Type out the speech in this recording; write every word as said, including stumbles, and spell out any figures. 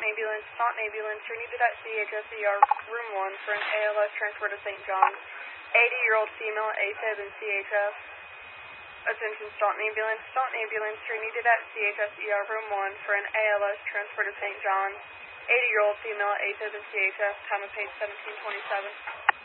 ambulance, Staunton ambulance, you're needed at C H S E R room one for an A L S transfer to Saint John's. eighty-year-old female, AFib and C H F. Attention Staunton ambulance, Staunton ambulance, you're needed at C H S E R room one for an A L S transfer to Saint John's. eighty-year-old female, AFib and C H F, time of page seventeen twenty-seven.